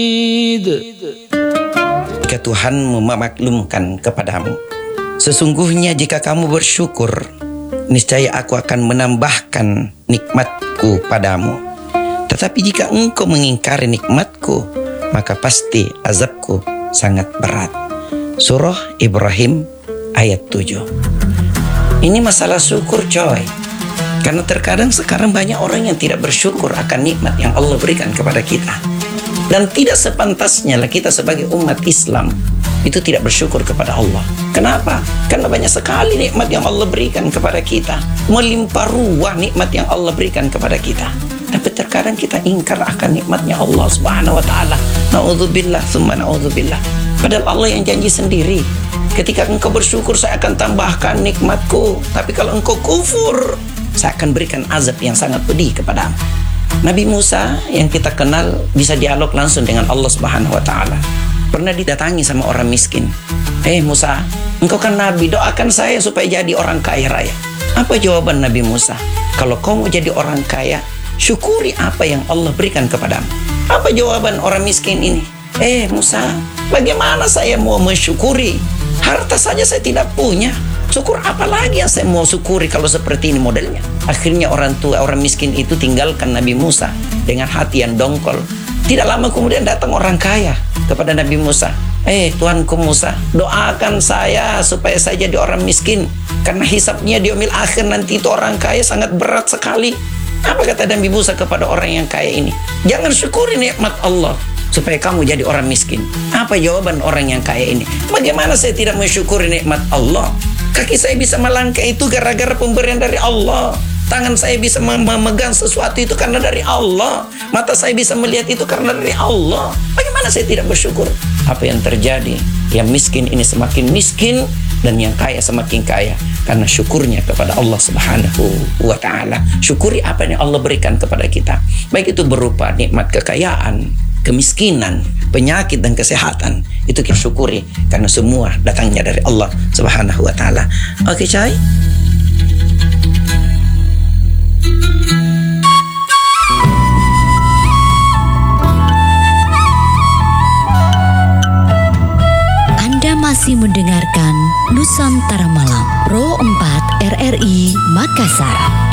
Jika Tuhan memaklumkan kepadamu, sesungguhnya jika kamu bersyukur, niscaya aku akan menambahkan nikmatku padamu. Tetapi jika engkau mengingkari nikmatku, maka pasti azabku sangat berat. Surah Ibrahim ayat 7. Ini masalah syukur, coy. Karena terkadang sekarang banyak orang yang tidak bersyukur akan nikmat yang Allah berikan kepada kita. Dan tidak sepantasnya lah kita sebagai umat Islam itu tidak bersyukur kepada Allah. Kenapa? Karena banyak sekali nikmat yang Allah berikan kepada kita. Melimpah ruah nikmat yang Allah berikan kepada kita. Tapi terkadang kita ingkar akan nikmatnya Allah Subhanahu wa ta'ala. Na'udzubillah, tsumma na'udzubillah. Padahal Allah yang janji sendiri, ketika engkau bersyukur saya akan tambahkan nikmatku. Tapi kalau engkau kufur, saya akan berikan azab yang sangat pedih kepadamu. Nabi Musa yang kita kenal bisa dialog langsung dengan Allah Subhanahu wa ta'ala. Pernah didatangi sama orang miskin. Musa, engkau kan Nabi, doakan saya supaya jadi orang kaya raya. Apa jawaban Nabi Musa? Kalau kau mau jadi orang kaya, syukuri apa yang Allah berikan kepadamu. Apa jawaban orang miskin ini? Musa, bagaimana saya mau mensyukuri? Harta saja saya tidak punya. Syukur apa lagi yang saya mau syukuri kalau seperti ini modelnya? Akhirnya orang tua, orang miskin itu tinggalkan Nabi Musa dengan hati yang dongkol. Tidak lama kemudian datang orang kaya kepada Nabi Musa. Tuanku Musa, doakan saya supaya saya jadi orang miskin. Karena hisabnya di yaumil akhir nanti itu orang kaya sangat berat sekali. Apa kata Nabi Musa kepada orang yang kaya ini? Jangan syukuri nikmat Allah supaya kamu jadi orang miskin. Apa jawaban orang yang kaya ini? Bagaimana saya tidak mensyukuri nikmat Allah? Kaki saya bisa melangkah itu gara-gara pemberian dari Allah. Tangan saya bisa memegang sesuatu itu karena dari Allah. Mata saya bisa melihat itu karena dari Allah. Bagaimana saya tidak bersyukur? Apa yang terjadi? Yang miskin ini semakin miskin dan yang kaya semakin kaya karena syukurnya kepada Allah Subhanahu wa ta'ala. Syukuri apa yang Allah berikan kepada kita. Baik itu berupa nikmat kekayaan, kemiskinan, penyakit dan kesehatan. Itu kita syukuri karena semua datangnya dari Allah Subhanahu wa ta'ala. Oke, Cai. Anda masih mendengarkan Nusantara Malam Pro 4 RRI Makassar.